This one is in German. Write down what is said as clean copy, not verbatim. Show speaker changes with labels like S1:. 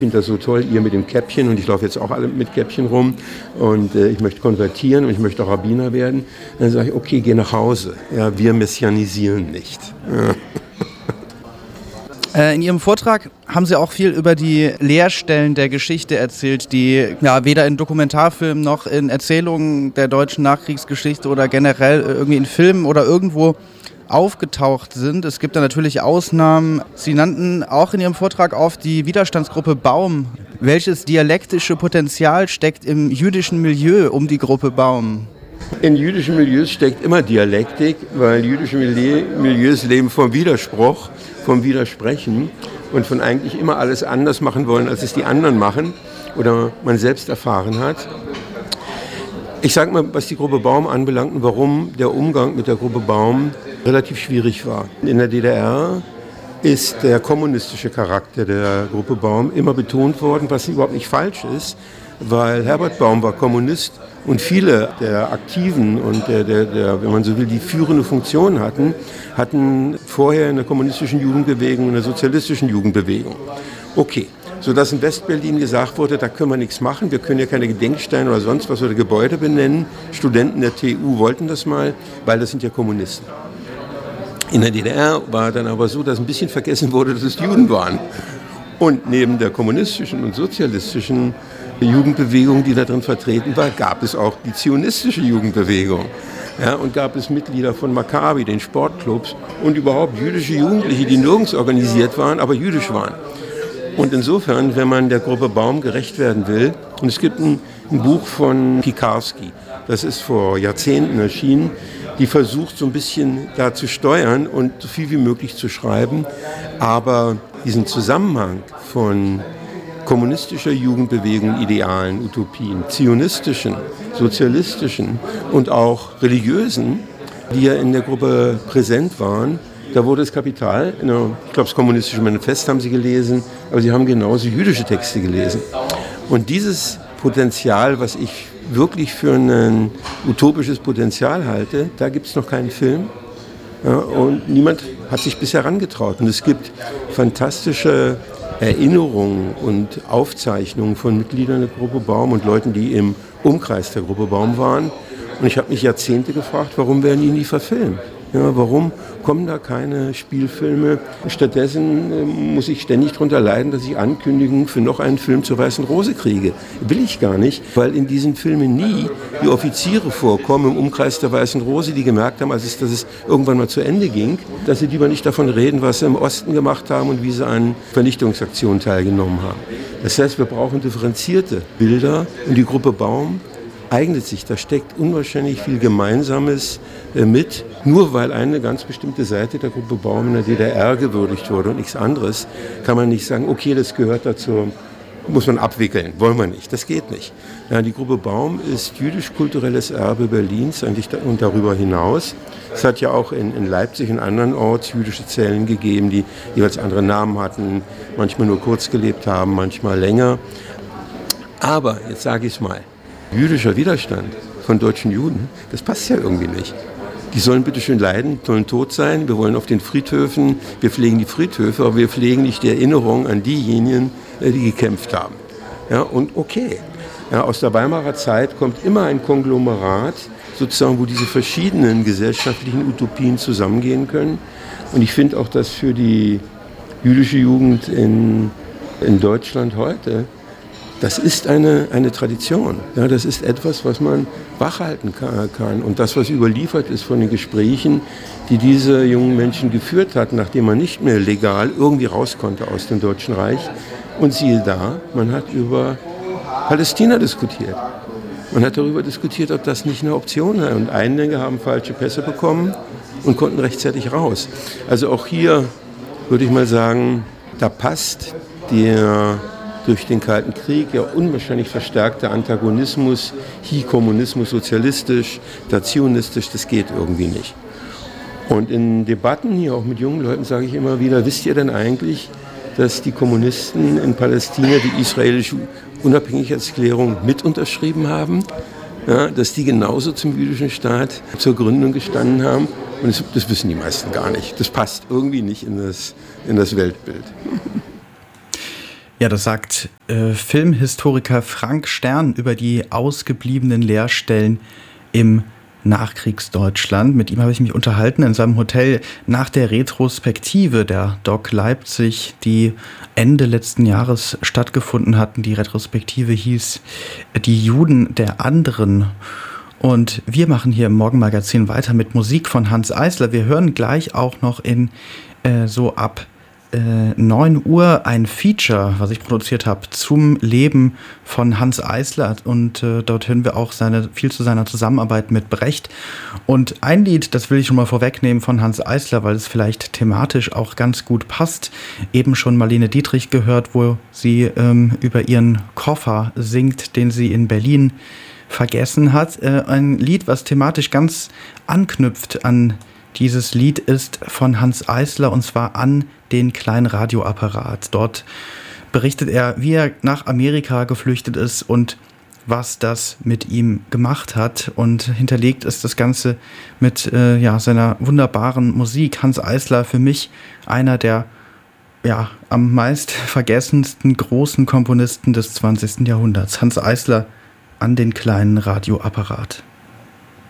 S1: Ich finde das so toll, ihr mit dem Käppchen, und ich laufe jetzt auch alle mit Käppchen rum, und ich möchte konvertieren und ich möchte auch Rabbiner werden. Dann sage ich, okay, geh nach Hause. Ja, wir messianisieren nicht. Ja.
S2: In Ihrem Vortrag haben Sie auch viel über die Leerstellen der Geschichte erzählt, die ja weder in Dokumentarfilmen noch in Erzählungen der deutschen Nachkriegsgeschichte oder generell irgendwie in Filmen oder irgendwo aufgetaucht sind. Es gibt da natürlich Ausnahmen. Sie nannten auch in Ihrem Vortrag oft die Widerstandsgruppe Baum. Welches dialektische Potenzial steckt im jüdischen Milieu um die Gruppe Baum?
S1: In jüdischen Milieus steckt immer Dialektik, weil jüdische Milieus leben vom Widerspruch, vom Widersprechen und von eigentlich immer alles anders machen wollen, als es die anderen machen oder man selbst erfahren hat. Ich sage mal, was die Gruppe Baum anbelangt und warum der Umgang mit der Gruppe Baum relativ schwierig war. In der DDR ist der kommunistische Charakter der Gruppe Baum immer betont worden, was überhaupt nicht falsch ist, weil Herbert Baum war Kommunist und viele der Aktiven und der, wenn man so will, die führende Funktion hatten vorher in der kommunistischen Jugendbewegung, in der sozialistischen Jugendbewegung. Okay. Sodass in Westberlin gesagt wurde, da können wir nichts machen, wir können ja keine Gedenksteine oder sonst was oder Gebäude benennen. Studenten der TU wollten das mal, weil das sind ja Kommunisten. In der DDR war dann aber so, dass ein bisschen vergessen wurde, dass es Juden waren. Und neben der kommunistischen und sozialistischen Jugendbewegung, die da drin vertreten war, gab es auch die zionistische Jugendbewegung. Ja, und gab es Mitglieder von Maccabi, den Sportclubs, und überhaupt jüdische Jugendliche, die nirgends organisiert waren, aber jüdisch waren. Und insofern, wenn man der Gruppe Baum gerecht werden will, und es gibt ein Buch von Piekarski, das ist vor Jahrzehnten erschienen, die versucht so ein bisschen da zu steuern und so viel wie möglich zu schreiben, aber diesen Zusammenhang von kommunistischer Jugendbewegung, Idealen, Utopien, zionistischen, sozialistischen und auch religiösen, die ja in der Gruppe präsent waren. Da wurde das Kapital, ich glaube, das Kommunistische Manifest haben Sie gelesen, aber Sie haben genauso jüdische Texte gelesen. Und dieses Potenzial, was ich wirklich für ein utopisches Potenzial halte, da gibt es noch keinen Film. Ja, und niemand hat sich bisher herangetraut. Und es gibt fantastische Erinnerungen und Aufzeichnungen von Mitgliedern der Gruppe Baum und Leuten, die im Umkreis der Gruppe Baum waren. Und ich habe mich Jahrzehnte gefragt, warum werden die nie verfilmt? Ja, warum kommen da keine Spielfilme? Stattdessen muss ich ständig darunter leiden, dass ich Ankündigungen für noch einen Film zur Weißen Rose kriege. Will ich gar nicht, weil in diesen Filmen nie die Offiziere vorkommen im Umkreis der Weißen Rose, die gemerkt haben, dass es irgendwann mal zu Ende ging, dass sie lieber nicht davon reden, was sie im Osten gemacht haben und wie sie an Vernichtungsaktionen teilgenommen haben. Das heißt, wir brauchen differenzierte Bilder, und die Gruppe Baum eignet sich. Da steckt unwahrscheinlich viel Gemeinsames mit. Nur weil eine ganz bestimmte Seite der Gruppe Baum in der DDR gewürdigt wurde und nichts anderes, kann man nicht sagen, okay, das gehört dazu, muss man abwickeln. Wollen wir nicht. Das geht nicht. Ja, die Gruppe Baum ist jüdisch-kulturelles Erbe Berlins eigentlich und darüber hinaus. Es hat ja auch in Leipzig und andernorts jüdische Zellen gegeben, die jeweils andere Namen hatten, manchmal nur kurz gelebt haben, manchmal länger. Aber, jetzt sage ich es mal, jüdischer Widerstand von deutschen Juden, das passt ja irgendwie nicht. Die sollen bitte schön leiden, sollen tot sein. Wir wollen auf den Friedhöfen, wir pflegen die Friedhöfe, aber wir pflegen nicht die Erinnerung an diejenigen, die gekämpft haben. Ja, und okay, ja, aus der Weimarer Zeit kommt immer ein Konglomerat, sozusagen, wo diese verschiedenen gesellschaftlichen Utopien zusammengehen können. Und ich finde auch, dass für die jüdische Jugend in Deutschland heute, das ist eine Tradition. Ja, das ist etwas, was man wachhalten kann. Und das, was überliefert ist von den Gesprächen, die diese jungen Menschen geführt hatten, nachdem man nicht mehr legal irgendwie raus konnte aus dem Deutschen Reich. Und siehe da, man hat über Palästina diskutiert. Man hat darüber diskutiert, ob das nicht eine Option sei. Und einige haben falsche Pässe bekommen und konnten rechtzeitig raus. Also auch hier würde ich mal sagen, da passt der durch den Kalten Krieg ja unwahrscheinlich verstärkte Antagonismus, hier Kommunismus sozialistisch, da zionistisch, das geht irgendwie nicht. Und in Debatten hier auch mit jungen Leuten sage ich immer wieder, wisst ihr denn eigentlich, dass die Kommunisten in Palästina die israelische Unabhängigkeitserklärung mit unterschrieben haben? Ja, dass die genauso zum jüdischen Staat zur Gründung gestanden haben? Und das wissen die meisten gar nicht. Das passt irgendwie nicht in das Weltbild.
S2: Ja, das sagt Filmhistoriker Frank Stern über die ausgebliebenen Leerstellen im Nachkriegsdeutschland. Mit ihm habe ich mich unterhalten in seinem Hotel nach der Retrospektive der DOK Leipzig, die Ende letzten Jahres stattgefunden hatten. Die Retrospektive hieß Die Juden der anderen. Und wir machen hier im Morgenmagazin weiter mit Musik von Hanns Eisler. Wir hören gleich auch noch in so ab 9 Uhr ein Feature, was ich produziert habe, zum Leben von Hanns Eisler. Und dort hören wir auch viel zu seiner Zusammenarbeit mit Brecht. Und ein Lied, das will ich schon mal vorwegnehmen von Hanns Eisler, weil es vielleicht thematisch auch ganz gut passt. Eben schon Marlene Dietrich gehört, wo sie über ihren Koffer singt, den sie in Berlin vergessen hat. Ein Lied, was thematisch ganz anknüpft an dieses Lied, ist von Hanns Eisler, und zwar An den kleinen Radioapparat. Dort berichtet er, wie er nach Amerika geflüchtet ist und was das mit ihm gemacht hat, und hinterlegt ist das Ganze mit seiner wunderbaren Musik. Hanns Eisler, für mich einer der am meist vergessensten großen Komponisten des 20. Jahrhunderts. Hanns Eisler, An den kleinen Radioapparat.